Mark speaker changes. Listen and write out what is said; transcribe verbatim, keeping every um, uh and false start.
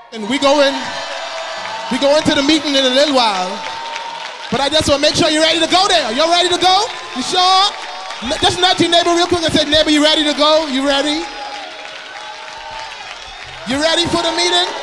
Speaker 1: And we go in, we go into the meeting in a little while. But I just want to make sure you're ready to go there. Y'all ready to go? You sure? Just nudge your neighbor real quick and say, neighbor, you ready to go? You ready? You ready for the meeting?